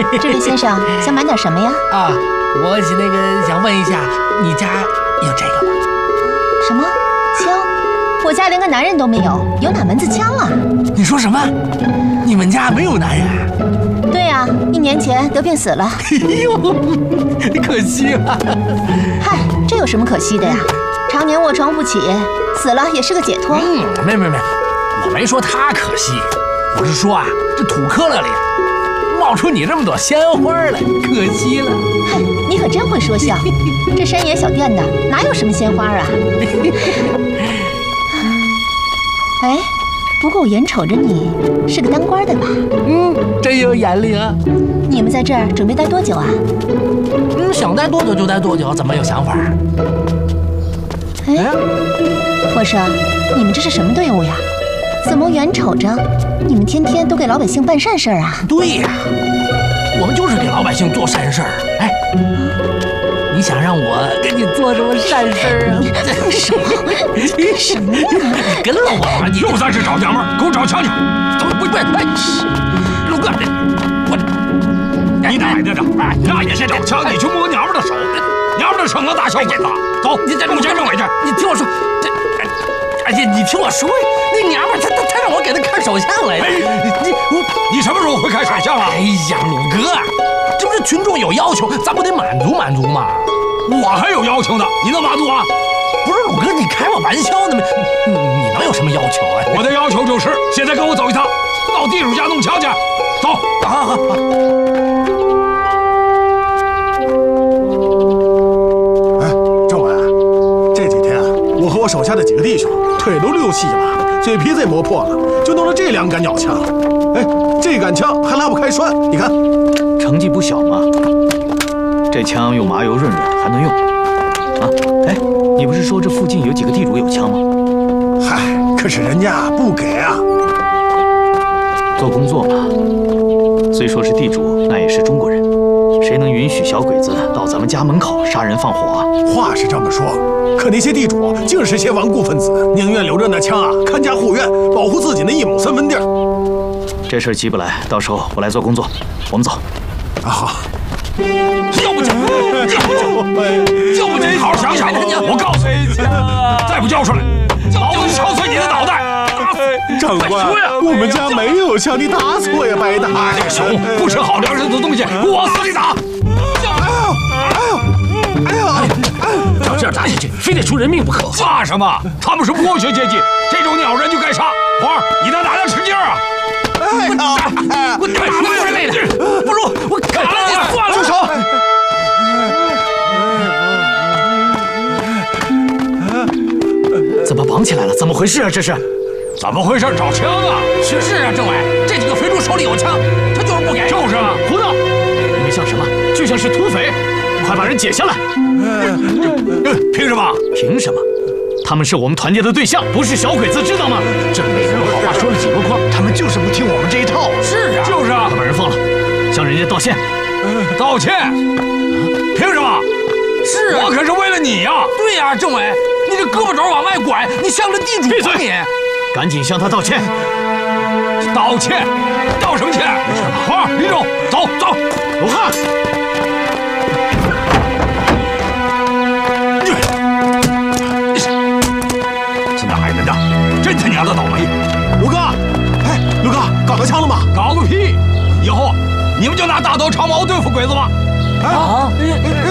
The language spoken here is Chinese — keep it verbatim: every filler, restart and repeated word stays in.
这位先生想买点什么呀？ 啊，我是那个想问一下，你家有这个吗？ 什么枪？我家连个男人都没有，有哪门子枪啊？ 你说什么？你们家没有男人？ 对呀、啊，一年前得病死了。 哎呦，可惜了。 嗨，这有什么可惜的呀？常年卧床不起，死了也是个解脱。 嗯，没没没，我没说他可惜，我是说啊，这土坷勒里冒出你这么朵鲜花来，可惜了。 嗨，你可真会说笑。这山野小店的哪有什么鲜花啊？哎，不过我眼瞅着你是个当官的吧？ 嗯，真有眼力啊！ 你们在这儿准备待多久啊？ 嗯，想待多久就待多久，怎么有想法？ 哎，我说，你们这是什么队伍呀？怎么眼瞅着你们天天都给老百姓办善事儿啊？ 对呀，我们就是给老百姓做善事儿。哎，你想让我给你做什么善事儿啊？ 什么？什么呀？ 你跟了我，你又在这找娘们儿，给我找枪去！ 走，不不，哎，陆哥，我你奶奶的！哎，那也是找枪，你去摸娘们的手，娘们的手能打小鬼子？走， 你这弄前政委去。 你听我说，这，哎呀，你听我说，那娘们她她她让我给她看手相来着。 你我你什么时候会看手相了？ 哎呀，鲁哥，这不是群众有要求，咱不得满足满足吗？ 我还有要求呢，你能满足啊？ 不是鲁哥，你开我玩笑呢吗？你你能有什么要求啊？ 我的要求就是，现在跟我走一趟，到地主家弄枪去。走， 好好好。 哎，政委，这几天我和我手下的几个弟兄腿都溜细了，嘴皮子也磨破了，就弄了这两杆鸟枪。哎，这杆枪还拉不开栓，你看， 成绩不小嘛。这枪用麻油润润还能用啊！哎，你不是说这附近有几个地主有枪吗？ 嗨，可是人家不给啊。 做工作嘛，虽说是地主，那也是中国人，谁能允许小鬼子到咱们家门口杀人放火啊？ 话是这么说，可那些地主竟是些顽固分子，宁愿留着那枪啊，看家护院，保护自己那一亩三分地儿。 这事儿急不来，到时候我来做工作，我们走。 啊好。 要不就要不就要不就你好好想想，我告诉你，再不交出来，老子敲碎你的脑袋！ 长官，我们家没有枪，你打死我也白打。 这个熊不吃好粮食的东西，往死里打！ 哎呦，哎呦，哎呦！ 照这样打下去，非得出人命不可。 怕什么？他们是剥削阶级，这种鸟人就该杀。花儿，你在哪里使劲啊？ 哎呀， 我打不出来了，不如我砍了你算了。 住手！ 怎么绑起来了？怎么回事啊？这是？ 怎么回事？找枪啊！ 是是啊，政委，这几个肥猪手里有枪，他就是不给。 就是啊， 胡闹！你们像什么？就像是土匪！快把人解下来！ 凭什么？ 凭什么？他们是我们团结的对象，不是小鬼子，知道吗？ 这没人好话说了几箩筐， 他们就是不听我们这一套。 是啊， 就是啊， 快把人放了，向人家道歉。 道歉？凭什么？ 是啊， 我可是为了你呀！ 对呀，政委，你这胳膊肘往外拐，你像个地主。 闭嘴！ 你赶紧向他道歉。 道歉？道什么歉？花儿，李总，走走。 鲁汉。 这奶奶的，真他娘的倒霉！ 卢哥，哎，卢哥，搞到枪了吗？ 搞个屁！以后你们就拿大刀长矛对付鬼子吧。 啊！